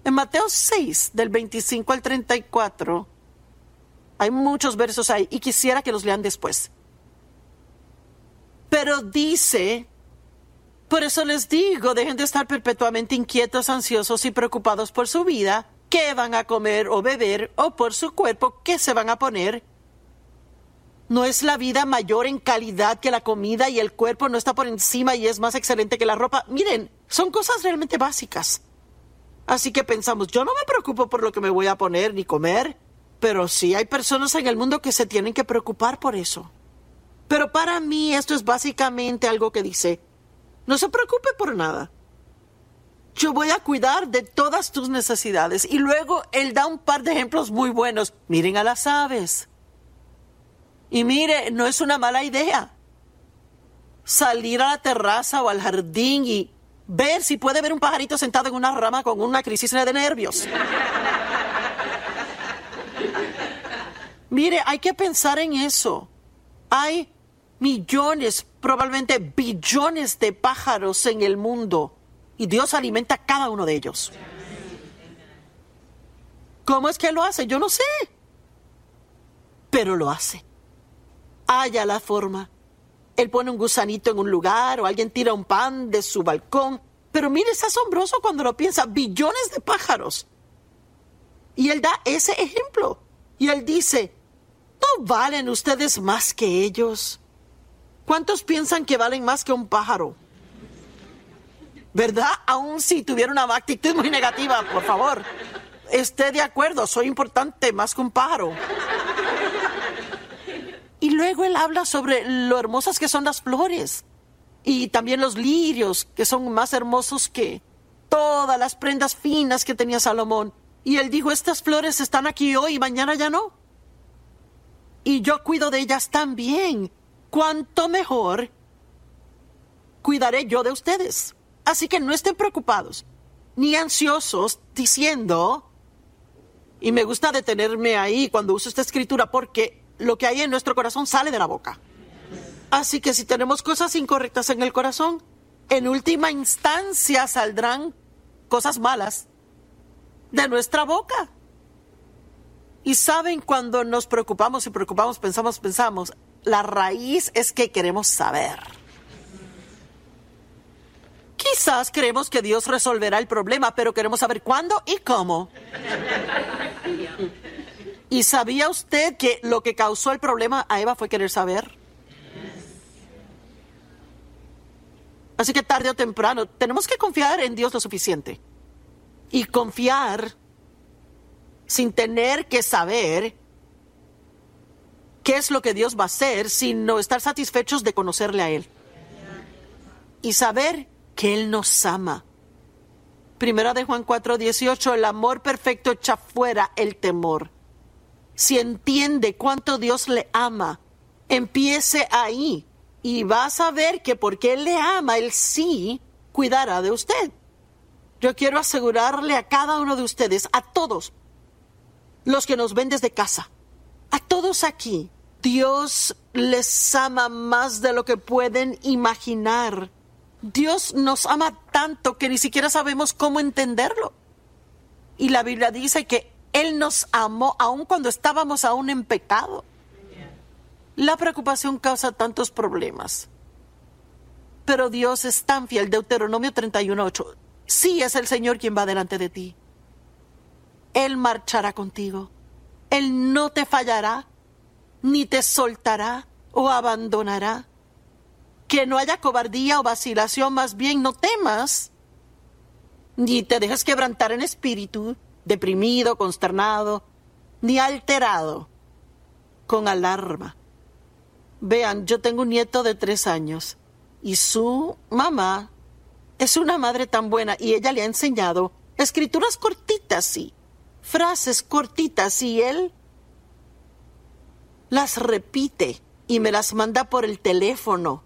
En Mateo 6, del 25 al 34, hay muchos versos ahí y quisiera que los lean después. Pero dice, por eso les digo, dejen de estar perpetuamente inquietos, ansiosos y preocupados por su vida, qué van a comer o beber, o por su cuerpo, qué se van a poner. ¿No es la vida mayor en calidad que la comida y el cuerpo no está por encima y es más excelente que la ropa? Miren, son cosas realmente básicas. Así que pensamos, yo no me preocupo por lo que me voy a poner ni comer, pero sí hay personas en el mundo que se tienen que preocupar por eso. Pero para mí esto es básicamente algo que dice, no se preocupe por nada. Yo voy a cuidar de todas tus necesidades. Y luego él da un par de ejemplos muy buenos. Miren a las aves. Y mire, no es una mala idea salir a la terraza o al jardín y ver si puede ver un pajarito sentado en una rama con una crisis de nervios. Mire, hay que pensar en eso. Hay millones, probablemente billones de pájaros en el mundo y Dios alimenta a cada uno de ellos. ¿Cómo es que lo hace? Yo no sé. Pero lo hace. Halla la forma. Él pone un gusanito en un lugar o alguien tira un pan de su balcón. Pero mire, es asombroso cuando lo piensa. Billones de pájaros. Y él da ese ejemplo. Y él dice, ¿no valen ustedes más que ellos? ¿Cuántos piensan que valen más que un pájaro? ¿Verdad? Aún si tuviera una actitud muy negativa, por favor. Esté de acuerdo, soy importante más que un pájaro. Y luego él habla sobre lo hermosas que son las flores. Y también los lirios, que son más hermosos que todas las prendas finas que tenía Salomón. Y él dijo, estas flores están aquí hoy y mañana ya no. Y yo cuido de ellas también. ¿Cuánto mejor cuidaré yo de ustedes? Así que no estén preocupados, ni ansiosos, diciendo, y me gusta detenerme ahí cuando uso esta escritura, porque lo que hay en nuestro corazón sale de la boca. Así que si tenemos cosas incorrectas en el corazón, en última instancia saldrán cosas malas de nuestra boca. Y saben, cuando nos preocupamos y preocupamos, pensamos, la raíz es que queremos saber. Quizás creemos que Dios resolverá el problema, pero queremos saber cuándo y cómo. ¿Y sabía usted que lo que causó el problema a Eva fue querer saber? Así que tarde o temprano tenemos que confiar en Dios lo suficiente. Y confiar sin tener que saber qué es lo que Dios va a hacer, sino estar satisfechos de conocerle a Él. Y saber que Él nos ama. Primera de Juan 4:18, el amor perfecto echa fuera el temor. Si entiende cuánto Dios le ama, empiece ahí y va a saber que porque Él le ama, Él sí cuidará de usted. Yo quiero asegurarle a cada uno de ustedes, a todos los que nos ven desde casa, a todos aquí, Dios les ama más de lo que pueden imaginar. Dios nos ama tanto que ni siquiera sabemos cómo entenderlo. Y la Biblia dice que Él nos amó aun cuando estábamos aún en pecado. La preocupación causa tantos problemas. Pero Dios es tan fiel. Deuteronomio 31:8. Sí, es el Señor quien va delante de ti. Él marchará contigo. Él no te fallará, ni te soltará o abandonará. Que no haya cobardía o vacilación, más bien no temas, ni te dejes quebrantar en espíritu, deprimido, consternado, ni alterado, con alarma. Vean, yo tengo un nieto de 3 años y su mamá es una madre tan buena y ella le ha enseñado escrituras cortitas, sí, frases cortitas, y él las repite y me las manda por el teléfono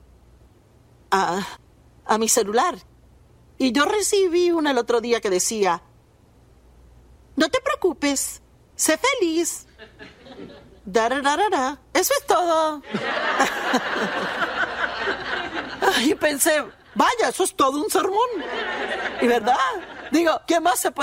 a mi celular. Y yo recibí una el otro día que decía, no te preocupes, sé feliz. Eso es todo. Y pensé, vaya, eso es todo un sermón. Y verdad, digo, ¿qué más se puede